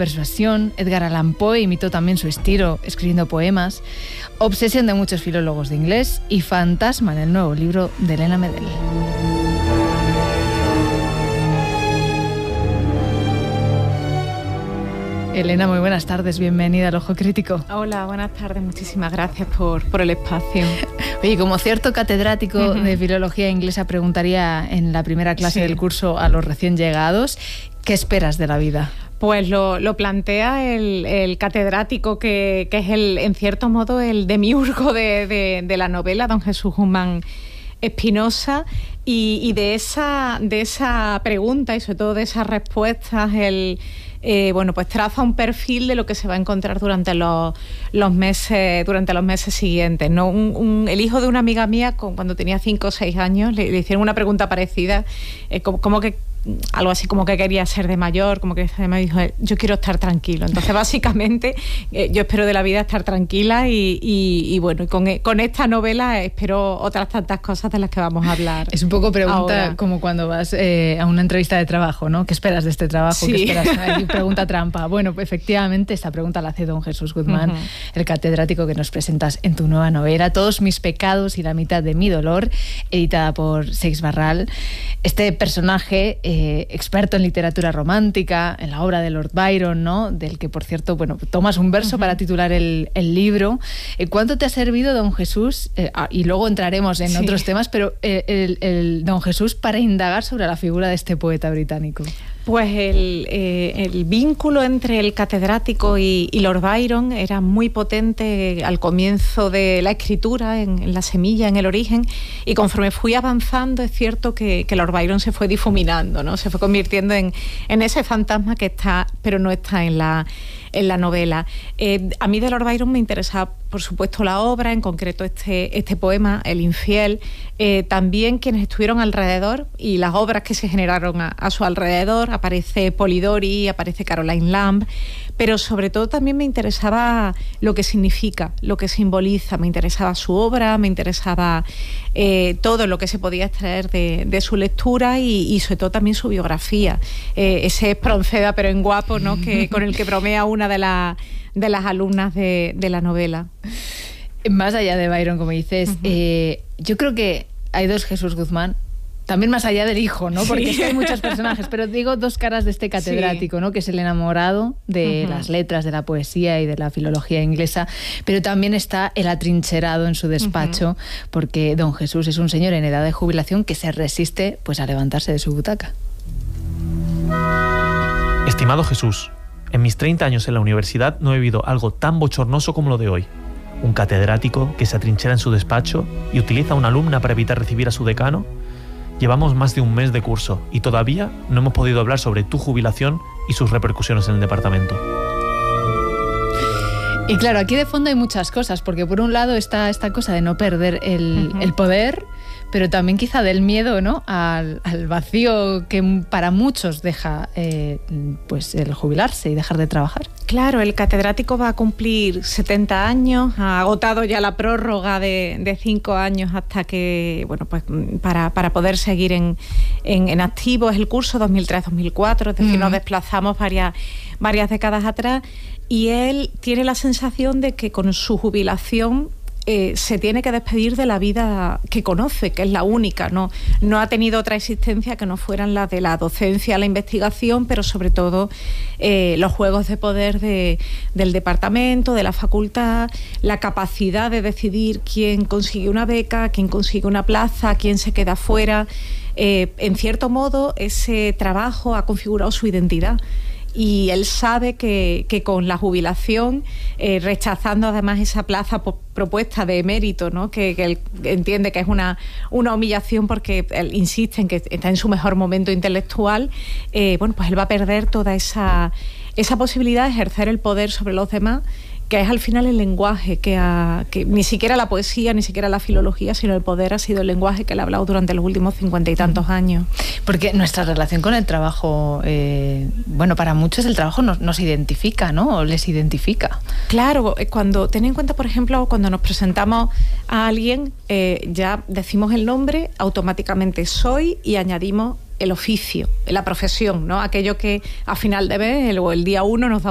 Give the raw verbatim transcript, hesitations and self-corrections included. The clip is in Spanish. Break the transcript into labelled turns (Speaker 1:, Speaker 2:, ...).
Speaker 1: persuasión. Edgar Allan Poe imitó también su estilo escribiendo poemas. Obsesión de muchos filólogos de inglés y fantasma en el nuevo libro de Elena Medel. Elena, muy buenas tardes, bienvenida al Ojo Crítico.
Speaker 2: Hola, buenas tardes, muchísimas gracias por, por el espacio.
Speaker 1: Oye, como cierto catedrático uh-huh. de filología inglesa preguntaría en la primera clase sí. del curso a los recién llegados, ¿qué esperas de la vida?
Speaker 2: Pues lo, lo plantea el, el catedrático que, que es el, en cierto modo el demiurgo de, de, de la novela, don Jesús Guzmán Espinosa, y, y de esa, de esa pregunta y sobre todo de esas respuestas, el Eh, bueno, pues traza un perfil de lo que se va a encontrar durante los, los meses durante los meses siguientes, ¿no? Un, un, el hijo de una amiga mía, con, cuando tenía cinco o seis años, le, le hicieron una pregunta parecida, eh, como, como que algo así como que quería ser de mayor, como que me dijo, yo quiero estar tranquilo. Entonces, básicamente, eh, yo espero de la vida estar tranquila y, y, y bueno, con, con esta novela espero otras tantas cosas de las que vamos a hablar.
Speaker 1: Es un poco pregunta
Speaker 2: ahora.
Speaker 1: Como cuando vas eh, a una entrevista de trabajo, ¿no? ¿Qué esperas de este trabajo?
Speaker 2: Sí.
Speaker 1: ¿Qué esperas? Hay pregunta trampa. Bueno, pues efectivamente, esta pregunta la hace don Jesús Guzmán, uh-huh. el catedrático que nos presentas en tu nueva novela, Todos mis pecados y la mitad de mi dolor, editada por Seix Barral. Este personaje Eh, experto en literatura romántica, en la obra de Lord Byron, ¿no? Del que, por cierto, bueno, tomas un verso uh-huh. para titular el, el libro. Eh, ¿Cuánto te ha servido, don Jesús? Eh, ah, y luego entraremos en sí. otros temas, pero eh, el, el don Jesús para indagar sobre la figura de este poeta británico.
Speaker 2: Pues el, eh, el vínculo entre el catedrático y, y Lord Byron era muy potente al comienzo de la escritura, en, en la semilla, en el origen, y conforme fui avanzando es cierto que, que Lord Byron se fue difuminando, ¿no? Se fue convirtiendo en, en ese fantasma que está, pero no está en la, en la novela. Eh, a mí de Lord Byron me interesaba, por supuesto, la obra, en concreto este, este poema, El infiel, eh, también quienes estuvieron alrededor y las obras que se generaron a, a su alrededor. Aparece Polidori, aparece Caroline Lamb, pero sobre todo también me interesaba lo que significa, lo que simboliza, me interesaba su obra, me interesaba eh, todo lo que se podía extraer de, de su lectura y, y sobre todo también su biografía, eh, ese Espronceda pero en guapo, ¿no? que, con el que bromea una de, la, de las alumnas de, de la novela.
Speaker 1: Más allá de Byron, como dices, uh-huh. eh, yo creo que hay dos Jesús Guzmán. También más allá del hijo, ¿no? Porque sí. es que hay muchos personajes, pero digo dos caras de este catedrático, sí. ¿no? Que es el enamorado de uh-huh. las letras, de la poesía y de la filología inglesa, pero también está el atrincherado en su despacho, uh-huh. porque don Jesús es un señor en edad de jubilación que se resiste pues a levantarse de su butaca.
Speaker 3: Estimado Jesús, en mis treinta años en la universidad no he vivido algo tan bochornoso como lo de hoy. Un catedrático que se atrinchera en su despacho y utiliza a una alumna para evitar recibir a su decano. Llevamos más de un mes de curso y todavía no hemos podido hablar sobre tu jubilación y sus repercusiones en el departamento.
Speaker 1: Y claro, aquí de fondo hay muchas cosas, porque por un lado está esta cosa de no perder el, uh-huh. el poder, pero también quizá del miedo, ¿no? al, al vacío que para muchos deja eh, pues el jubilarse y dejar de trabajar.
Speaker 2: Claro, el catedrático va a cumplir setenta años, ha agotado ya la prórroga de, de cinco años hasta que, bueno, pues para, para poder seguir en, en, en activo. Es el curso dos mil tres dos mil cuatro, es decir, uh-huh. nos desplazamos varias, varias décadas atrás y él tiene la sensación de que con su jubilación Eh, se tiene que despedir de la vida que conoce, que es la única, ¿no? No ha tenido otra existencia que no fueran las de la docencia, la investigación, pero sobre todo eh, los juegos de poder de, del departamento, de la facultad, la capacidad de decidir quién consigue una beca, quién consigue una plaza, quién se queda fuera. Eh, en cierto modo, ese trabajo ha configurado su identidad. Y él sabe que, que con la jubilación, eh, rechazando además esa plaza po- propuesta de emérito, ¿no? que, que él entiende que es una, una humillación porque él insiste en que está en su mejor momento intelectual, eh, bueno, pues él va a perder toda esa, esa posibilidad de ejercer el poder sobre los demás, que es al final el lenguaje, que, ha, que ni siquiera la poesía, ni siquiera la filología, sino el poder ha sido el lenguaje que él ha hablado durante los últimos cincuenta y tantos años.
Speaker 1: Porque nuestra relación con el trabajo, eh, bueno, para muchos el trabajo nos, nos identifica, ¿no? O les identifica.
Speaker 2: Claro, cuando, ten en cuenta, por ejemplo, cuando nos presentamos a alguien, eh, ya decimos el nombre, automáticamente soy y añadimos el oficio, la profesión, ¿no? Aquello que a final de mes o el día uno nos da